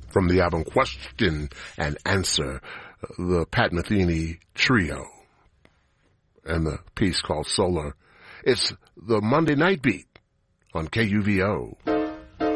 From the album Question and Answer, the Pat Metheny Trio, and the piece called Solar. It's the Monday Night Beat on KUVO.